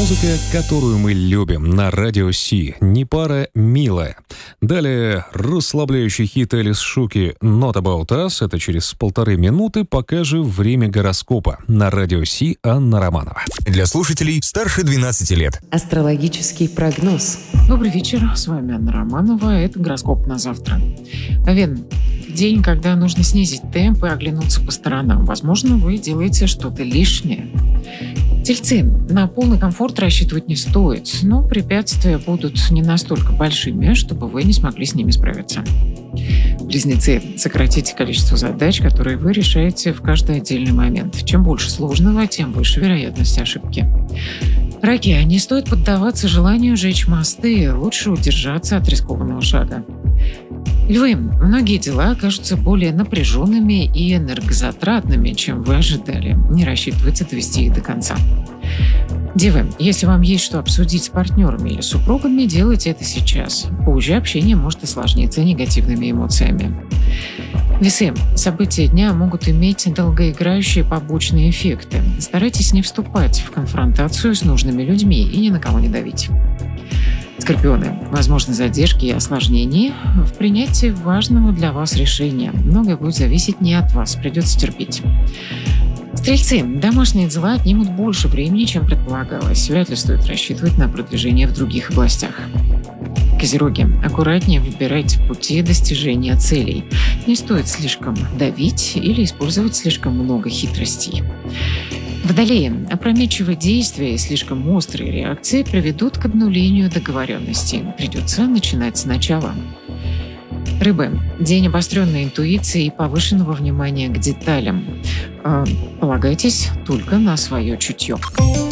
Музыка, которую мы любим на Радио Си. Не пара, милая. Далее расслабляющий хит Элис Шуки «Not About Us». Это через 1,5 минуты, пока же время гороскопа. На Радио Си Анна Романова. Для слушателей старше 12 лет. Астрологический прогноз. Добрый вечер, с вами Анна Романова. Это гороскоп на завтра. Овен. День, когда нужно снизить темп и оглянуться по сторонам. Возможно, вы делаете что-то лишнее. Тельцы. На полный комфорт рассчитывать не стоит, но препятствия будут не настолько большими, чтобы вы не смогли с ними справиться. Близнецы. Сократите количество задач, которые вы решаете в каждый отдельный момент. Чем больше сложного, тем выше вероятность ошибки. Раки. Не стоит поддаваться желанию жечь мосты, лучше удержаться от рискованного шага. Львы. Многие дела окажутся более напряженными и энергозатратными, чем вы ожидали. Не рассчитывайте довести их до конца. Девы. Если вам есть что обсудить с партнерами или супругами, делайте это сейчас. Позже общение может осложниться негативными эмоциями. Весы. События дня могут иметь долгоиграющие побочные эффекты. Старайтесь не вступать в конфронтацию с нужными людьми и ни на кого не давить. Скорпионы. Возможны задержки и осложнения в принятии важного для вас решения. Многое будет зависеть не от вас, придется терпеть. Стрельцы. Домашние дела отнимут больше времени, чем предполагалось. Вряд ли стоит рассчитывать на продвижение в других областях. Козероги. Аккуратнее выбирайте пути достижения целей. Не стоит слишком давить или использовать слишком много хитростей. Водолеи. Опрометчивые действия и слишком острые реакции приведут к обнулению договоренностей. Придется начинать сначала. Рыбы. День обостренной интуиции и повышенного внимания к деталям. Полагайтесь только на свое чутье.